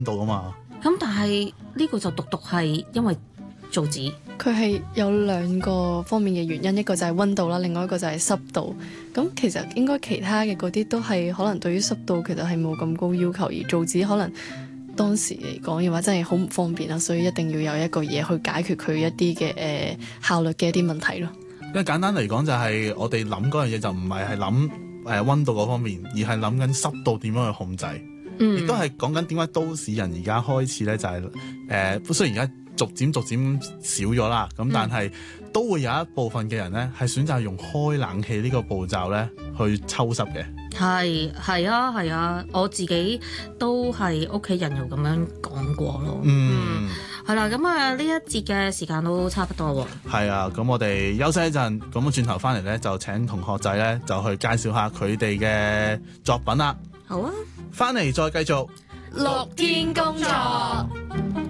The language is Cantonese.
度噶嘛。 咁但係呢個就獨係因為造紙， 佢係有兩個方面嘅原因，一個就係溫度啦，另外一個就係濕度。咁其實應該其他嘅嗰啲都係可能對於濕度其實係冇咁高要求，而造紙可能當時嚟講嘅話真係好唔方便啦，所以一定要有一個嘢去解決佢一啲嘅效率嘅一啲問題咯。 因為簡單嚟講就係我哋諗嗰樣嘢就唔係諗溫度嗰方面，而係諗緊濕度點樣去控制，亦都係講緊點解都市人而家開始咧就係雖然而家逐漸少咗啦，咁但係都會有一部分嘅人咧係選擇用開冷氣呢個步驟咧去抽濕嘅。 係啊，我自己都係屋企人又咁樣講過咯。係啦，咁啊呢一節嘅時間都差不多喎。 係啊，咁我哋休息一陣，咁我轉頭翻嚟咧就請同學仔咧就去介紹下佢哋嘅作品啦。 好啊， 翻嚟再繼續樂天工作。